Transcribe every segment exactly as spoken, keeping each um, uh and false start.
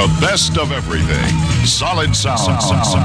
The best of everything. Solid sound.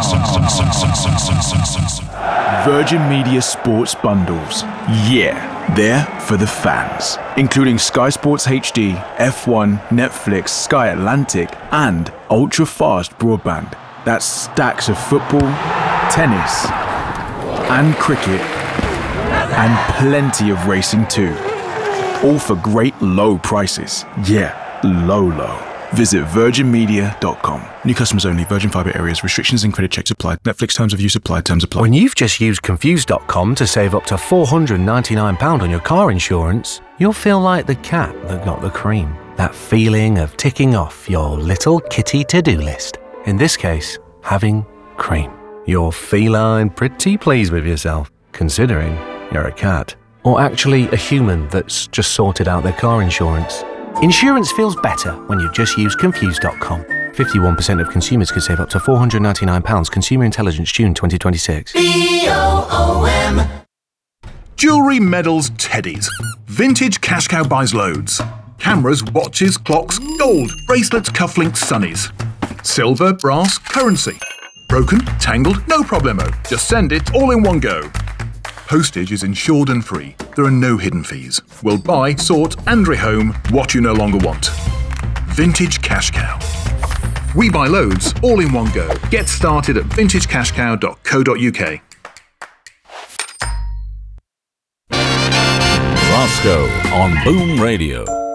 Virgin Media Sports Bundles. Yeah, they're for the fans. Including Sky Sports H D, F one, Netflix, Sky Atlantic, and ultra-fast broadband. That's stacks of football, tennis, and cricket, and plenty of racing too. All for great low prices. Yeah, low, low. Visit virgin media dot com. New customers only. Virgin Fibre areas. Restrictions and credit checks apply. Netflix terms of use apply. Terms apply. When you've just used confused dot com to save up to four hundred ninety-nine pounds on your car insurance, you'll feel like the cat that got the cream. That feeling of ticking off your little kitty to-do list. In this case, having cream. You're feline pretty pleased with yourself, considering you're a cat. Or actually a human that's just sorted out their car insurance. Insurance feels better when you just use confused dot com. fifty-one percent of consumers could save up to four hundred ninety-nine pounds. Consumer Intelligence, June twenty twenty-six. B O O M. Jewellery, medals, teddies. Vintage Cash Cow buys loads. Cameras, watches, clocks, gold, bracelets, cufflinks, sunnies. Silver, brass, currency. Broken, tangled, no problemo. Just send it all in one go. Postage is insured and free. There are no hidden fees. We'll buy, sort and rehome what you no longer want. Vintage Cash Cow. We buy loads, all in one go. Get started at vintage cash cow dot co dot U K. Roscoe on Boom Radio.